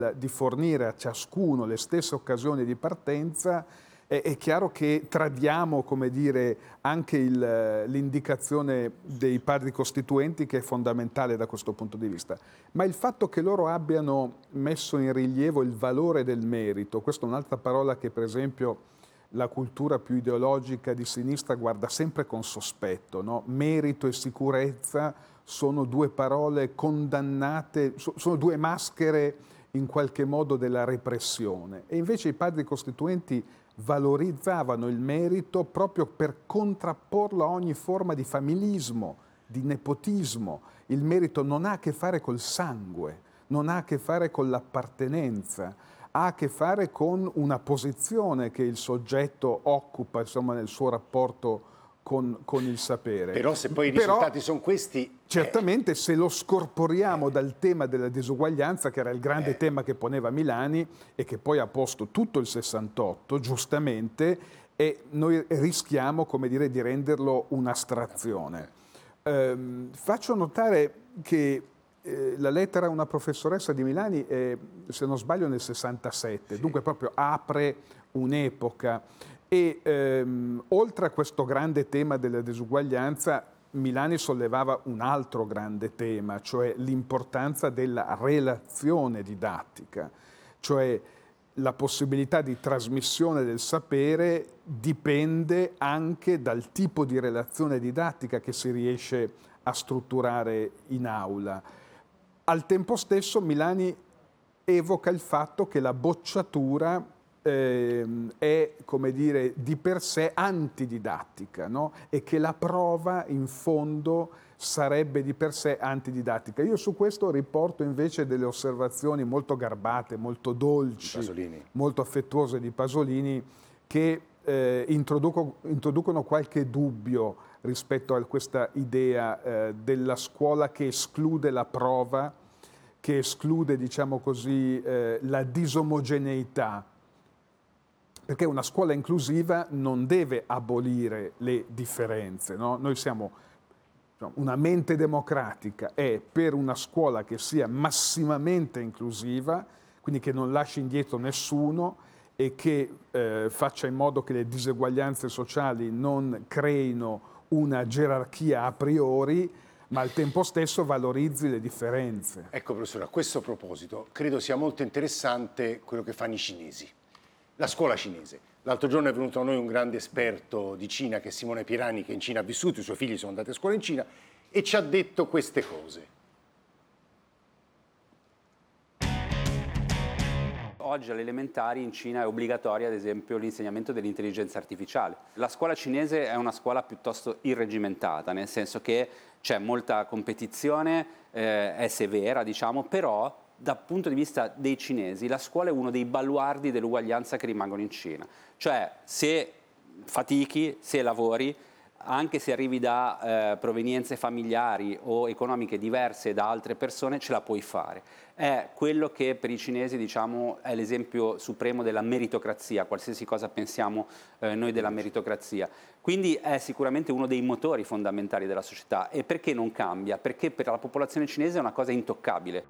di fornire a ciascuno le stesse occasioni di partenza, è chiaro che tradiamo, come dire, anche l'indicazione dei padri costituenti, che è fondamentale da questo punto di vista. Ma il fatto che loro abbiano messo in rilievo il valore del merito, questa è un'altra parola che per esempio la cultura più ideologica di sinistra guarda sempre con sospetto, no? Merito e sicurezza sono due parole condannate, sono due maschere in qualche modo della repressione. E invece i padri costituenti valorizzavano il merito proprio per contrapporlo a ogni forma di familismo, di nepotismo. Il merito non ha a che fare col sangue, non ha a che fare con l'appartenenza, ha a che fare con una posizione che il soggetto occupa, insomma, nel suo rapporto con il sapere. Però se poi i risultati sono questi... Certamente se lo scorporiamo dal tema della disuguaglianza, che era il grande tema che poneva Milani e che poi ha posto tutto il 68, giustamente, e noi rischiamo, come dire, di renderlo un'astrazione. Faccio notare che la lettera a una professoressa di Milani è, se non sbaglio, nel 67, dunque proprio apre un'epoca. E oltre a questo grande tema della disuguaglianza, Milani sollevava un altro grande tema, cioè l'importanza della relazione didattica, cioè la possibilità di trasmissione del sapere dipende anche dal tipo di relazione didattica che si riesce a strutturare in aula. Al tempo stesso Milani evoca il fatto che la bocciatura è, come dire, di per sé antididattica, no? E che la prova in fondo sarebbe di per sé antididattica. Io su questo riporto invece delle osservazioni molto garbate, molto dolci, molto affettuose di Pasolini, che introducono qualche dubbio rispetto a questa idea della scuola che esclude la prova, che esclude, diciamo così, la disomogeneità. Perché una scuola inclusiva non deve abolire le differenze, no? Noi siamo, una mente democratica è per una scuola che sia massimamente inclusiva, quindi che non lasci indietro nessuno e che faccia in modo che le diseguaglianze sociali non creino una gerarchia a priori, ma al tempo stesso valorizzi le differenze. Ecco, professore, a questo proposito credo sia molto interessante quello che fanno i cinesi. La scuola cinese. L'altro giorno è venuto a noi un grande esperto di Cina, che è Simone Pirani, che in Cina ha vissuto, i suoi figli sono andati a scuola in Cina, e ci ha detto queste cose. Oggi alle elementari in Cina è obbligatorio, ad esempio, l'insegnamento dell'intelligenza artificiale. La scuola cinese è una scuola piuttosto irregimentata, nel senso che c'è molta competizione, è severa, diciamo, però dal punto di vista dei cinesi la scuola è uno dei baluardi dell'uguaglianza che rimangono in Cina. Cioè, se fatichi, se lavori, anche se arrivi da provenienze familiari o economiche diverse da altre persone, ce la puoi fare. È quello che per i cinesi, diciamo, è l'esempio supremo della meritocrazia, qualsiasi cosa pensiamo noi della meritocrazia. Quindi è sicuramente uno dei motori fondamentali della società. E perché non cambia? Perché per la popolazione cinese è una cosa intoccabile.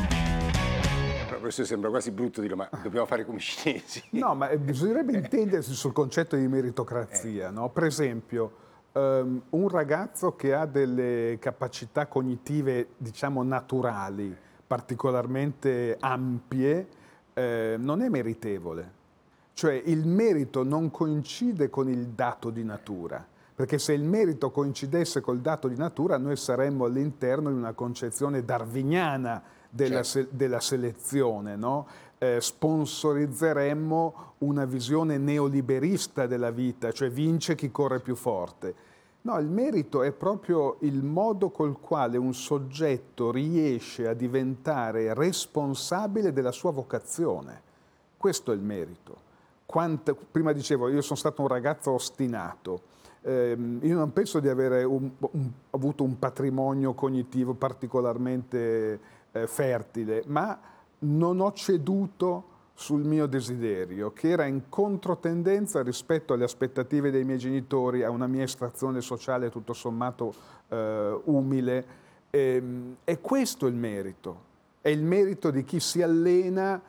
Questo sembra quasi brutto dirlo, ma dobbiamo fare come i cinesi. No, ma bisognerebbe intendersi sul concetto di meritocrazia, no? Per esempio, un ragazzo che ha delle capacità cognitive, diciamo, naturali, particolarmente ampie, non è meritevole. Cioè il merito non coincide con il dato di natura, perché se il merito coincidesse col dato di natura noi saremmo all'interno di una concezione darwiniana della selezione, no? Sponsorizzeremmo una visione neoliberista della vita, cioè vince chi corre più forte. No, il merito è proprio il modo col quale un soggetto riesce a diventare responsabile della sua vocazione. Questo è il merito. Prima dicevo, io sono stato un ragazzo ostinato. Io non penso di avere avuto un patrimonio cognitivo particolarmente fertile, ma non ho ceduto sul mio desiderio, che era in controtendenza rispetto alle aspettative dei miei genitori, a una mia estrazione sociale tutto sommato umile. E questo è il merito di chi si allena